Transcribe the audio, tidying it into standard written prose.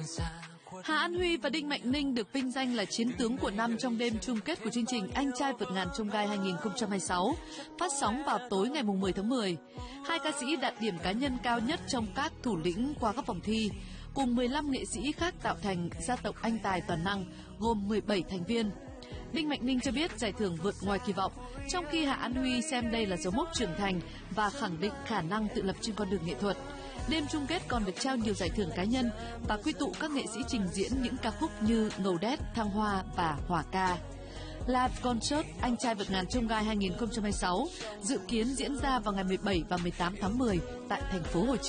Hà An Huy và Đinh Mạnh Ninh được vinh danh là chiến tướng của năm trong đêm chung kết của chương trình Anh trai vượt ngàn chông gai 2026, phát sóng vào tối ngày 10 tháng 10. Hai ca sĩ đạt điểm cá nhân cao nhất trong các thủ lĩnh qua các vòng thi, cùng 15 nghệ sĩ khác tạo thành gia tộc Anh tài toàn năng, gồm 17 thành viên. Đinh Mạnh Ninh cho biết giải thưởng vượt ngoài kỳ vọng, trong khi Hà An Huy xem đây là dấu mốc trưởng thành và khẳng định khả năng tự lập trên con đường nghệ thuật. Đêm chung kết còn được trao nhiều giải thưởng cá nhân và quy tụ các nghệ sĩ trình diễn những ca khúc như Ngầu Đét, Thăng Hoa và Hỏa ca. Live Concert Anh trai vượt ngàn chông gai 2026 dự kiến diễn ra vào ngày 17 và 18 tháng 10 tại thành phố Hồ Chí Minh.